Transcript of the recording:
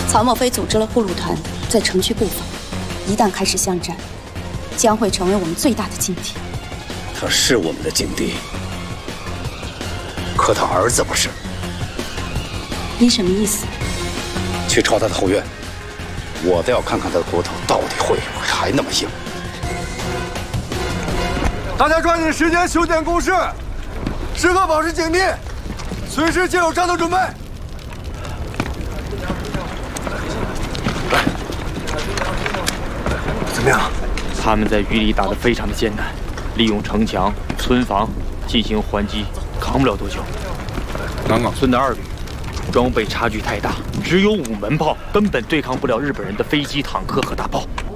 曹莫非组织了护路团在城区布防，一旦开始巷战，将会成为我们最大的劲敌。 他是我们的劲敌，可他儿子不是。 你什么意思？ 去抄他的后院，我倒要看看他的骨头到底会不会还那么硬。 大家抓紧时间修建工事，时刻保持警惕，随时接受战斗准备。来，怎么样？ 他们在雨里打得非常的艰难，利用城墙、村房进行还击，扛不了多久。南岗村的2旅装备差距太大，只有5门炮，根本对抗不了日本人的飞机、坦克和大炮。